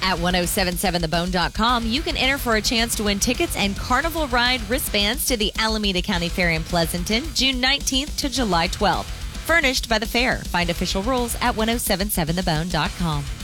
At 1077thebone.com, you can enter for a chance to win tickets and Carnival Ride wristbands to the Alameda County Fair in Pleasanton, June 19th to July 12th. Furnished by the fair. Find official rules at 1077thebone.com.